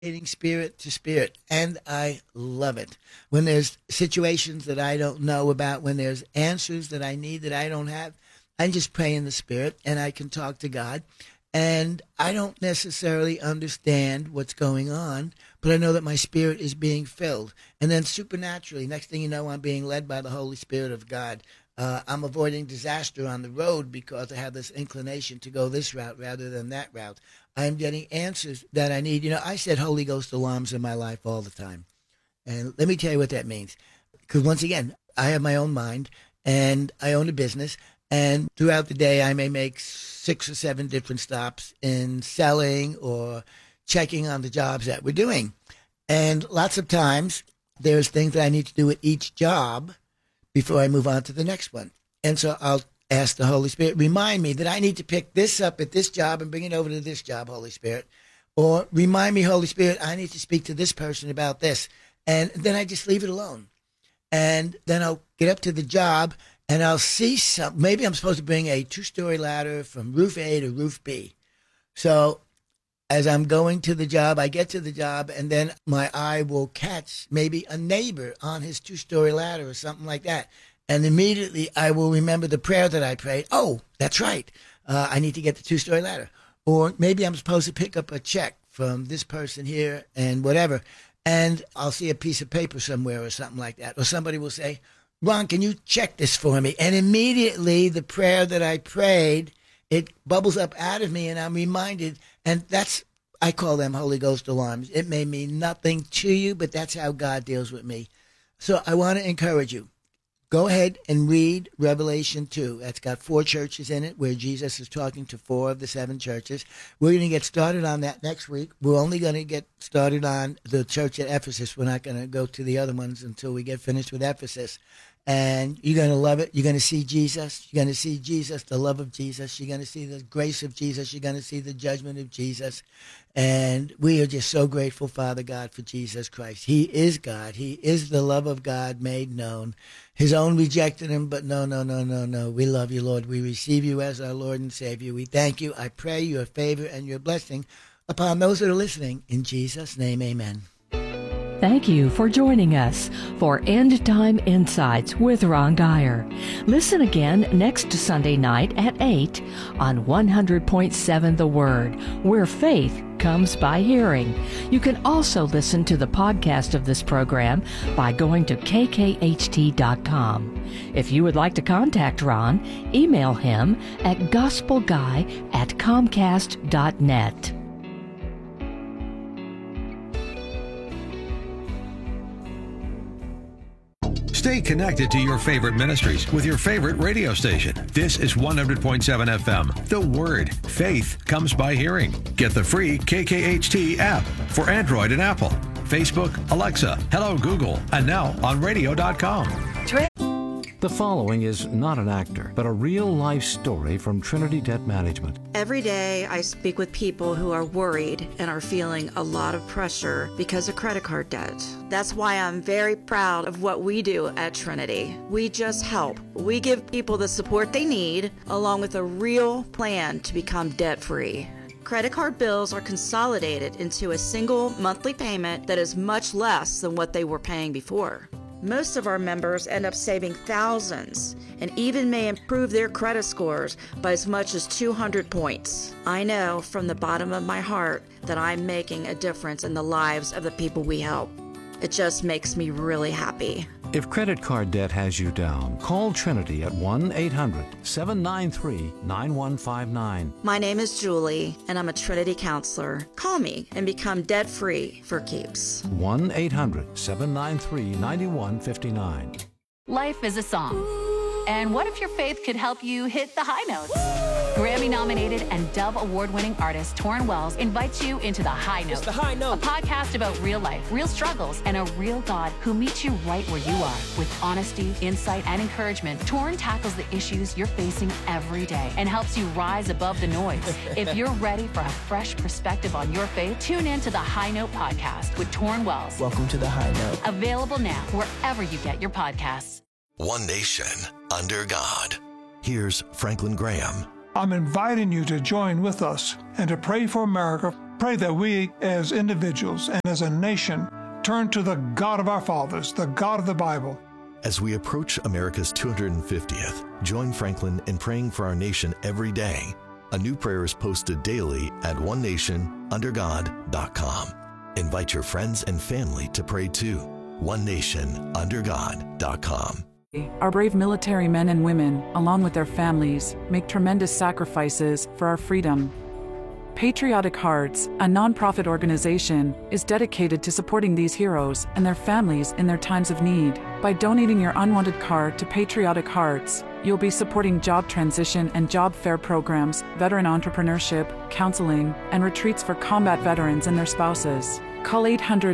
spirit to spirit, and I love it. When there's situations that I don't know about, when there's answers that I need that I don't have, I just pray in the spirit and I can talk to God. And I don't necessarily understand what's going on, but I know that my spirit is being filled. And then supernaturally, next thing you know, I'm being led by the Holy Spirit of God. I'm avoiding disaster on the road because I have this inclination to go this route rather than that route. I'm getting answers that I need. You know, I set Holy Ghost alarms in my life all the time. And let me tell you what that means. Because once again, I have my own mind and I own a business. And throughout the day, I may make 6 or 7 different stops in selling or checking on the jobs that we're doing. And lots of times, there's things that I need to do at each job before I move on to the next one. And so I'll ask the Holy Spirit, remind me that I need to pick this up at this job and bring it over to this job, Holy Spirit. Or remind me, Holy Spirit, I need to speak to this person about this. And then I just leave it alone. And then I'll get up to the job and I'll see some, maybe I'm supposed to bring a 2-story ladder from roof A to roof B. So as I'm going to the job, I get to the job, and then my eye will catch maybe a neighbor on his 2-story ladder or something like that. And immediately I will remember the prayer that I prayed. Oh, that's right. I need to get the 2-story ladder. Or maybe I'm supposed to pick up a check from this person here and whatever. And I'll see a piece of paper somewhere or something like that. Or somebody will say, Ron, can you check this for me? And immediately the prayer that I prayed, it bubbles up out of me and I'm reminded. And that's, I call them Holy Ghost alarms. It may mean nothing to you, but that's how God deals with me. So I want to encourage you. Go ahead and read Revelation 2. That's got 4 churches in it where Jesus is talking to 4 of the 7 churches. We're going to get started on that next week. We're only going to get started on the church at Ephesus. We're not going to go to the other ones until we get finished with Ephesus. And you're going to love it. You're going to see Jesus. You're going to see Jesus, the love of Jesus. You're going to see the grace of Jesus. You're going to see the judgment of Jesus. And we are just so grateful, Father God, for Jesus Christ. He is God. He is the love of God made known. His own rejected him, but no. We love you, Lord. We receive you as our Lord and Savior. We thank you. I pray your favor and your blessing upon those that are listening. In Jesus' name, amen. Thank you for joining us for End Time Insights with Ron Geyer. Listen again next Sunday night at 8 on 100.7 The Word, where faith comes by hearing. You can also listen to the podcast of this program by going to kkht.com. If you would like to contact Ron, email him at gospelguy@comcast.net. Stay connected to your favorite ministries with your favorite radio station. This is 100.7 FM. The Word. Faith comes by hearing. Get the free KKHT app for Android and Apple. Facebook, Alexa, Hello Google, and now on radio.com. The following is not an actor, but a real-life story from Trinity Debt Management. Every day I speak with people who are worried and are feeling a lot of pressure because of credit card debt. That's why I'm very proud of what we do at Trinity. We just help. We give people the support they need, along with a real plan to become debt-free. Credit card bills are consolidated into a single monthly payment that is much less than what they were paying before. Most of our members end up saving thousands and even may improve their credit scores by as much as 200 points. I know from the bottom of my heart that I'm making a difference in the lives of the people we help. It just makes me really happy. If credit card debt has you down, call Trinity at 1-800-793-9159. My name is Julie, and I'm a Trinity counselor. Call me and become debt-free for keeps. 1-800-793-9159. Life is a song. And what if your faith could help you hit the high notes? Grammy-nominated and Dove Award-winning artist Torrin Wells invites you into The High Note. It's The High Note. A podcast about real life, real struggles, and a real God who meets you right where you are. With honesty, insight, and encouragement, Torrin tackles the issues you're facing every day and helps you rise above the noise. If you're ready for a fresh perspective on your faith, tune in to The High Note podcast with Torrin Wells. Welcome to The High Note. Available now wherever you get your podcasts. One nation under God. Here's Franklin Graham. I'm inviting you to join with us and to pray for America pray that we as individuals and as a nation turn to the God of our fathers, the God of the Bible. As we approach America's 250th, join Franklin in praying for our nation every day. A new prayer is posted daily at onenationundergod.com. Invite your friends and family to pray too. onenationundergod.com. Our brave military men and women, along with their families, make tremendous sacrifices for our freedom. Patriotic Hearts, a nonprofit organization, is dedicated to supporting these heroes and their families in their times of need. By donating your unwanted card to Patriotic Hearts, you'll be supporting job transition and job fair programs, veteran entrepreneurship, counseling, and retreats for combat veterans and their spouses. Call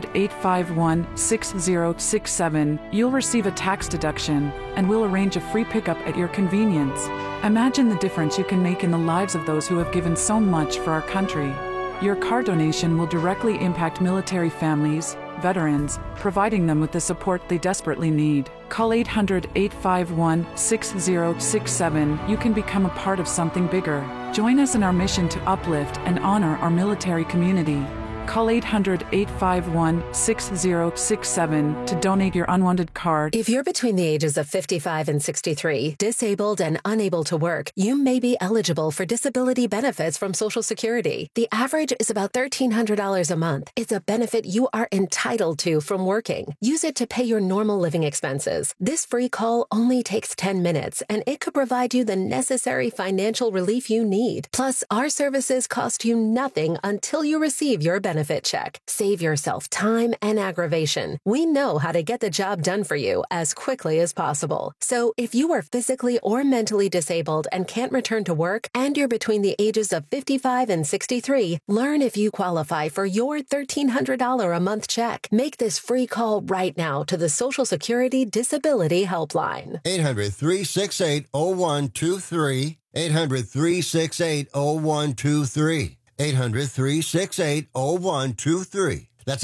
800-851-6067. You'll receive a tax deduction, and we'll arrange a free pickup at your convenience. Imagine the difference you can make in the lives of those who have given so much for our country. Your car donation will directly impact military families, veterans, providing them with the support they desperately need. Call 800-851-6067. You can become a part of something bigger. Join us in our mission to uplift and honor our military community. Call 800-851-6067 to donate your unwanted card. If you're between the ages of 55 and 63, disabled and unable to work, you may be eligible for disability benefits from Social Security. The average is about $1,300 a month. It's a benefit you are entitled to from working. Use it to pay your normal living expenses. This free call only takes 10 minutes, and it could provide you the necessary financial relief you need. Plus, our services cost you nothing until you receive your benefit check. Save yourself time and aggravation. We know how to get the job done for you as quickly as possible. So if you are physically or mentally disabled and can't return to work, and you're between the ages of 55 and 63, learn if you qualify for your $1,300 a month check. Make this free call right now to the Social Security Disability Helpline. 800-368-0123. 800-368-0123. 800-368-0123. That's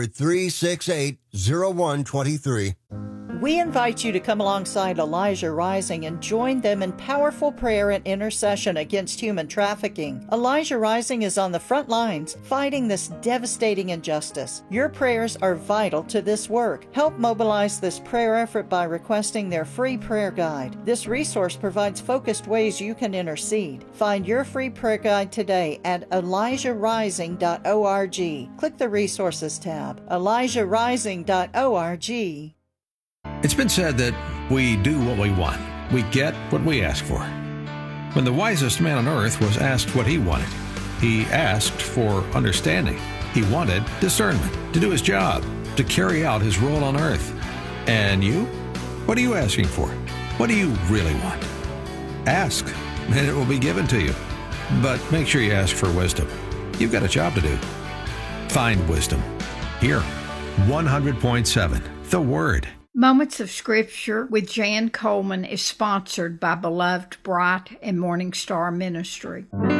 800-368-0123. We invite you to come alongside Elijah Rising and join them in powerful prayer and intercession against human trafficking. Elijah Rising is on the front lines fighting this devastating injustice. Your prayers are vital to this work. Help mobilize this prayer effort by requesting their free prayer guide. This resource provides focused ways you can intercede. Find your free prayer guide today at ElijahRising.org. Click the Resources tab. ElijahRising.org. It's been said that we do what we want. We get what we ask for. When the wisest man on earth was asked what he wanted, he asked for understanding. He wanted discernment to do his job, to carry out his role on earth. And you? What are you asking for? What do you really want? Ask, and it will be given to you. But make sure you ask for wisdom. You've got a job to do. Find wisdom. Here, 100.7, The Word. Moments of Scripture with Jan Coleman is sponsored by Beloved Bright and Morning Star Ministry.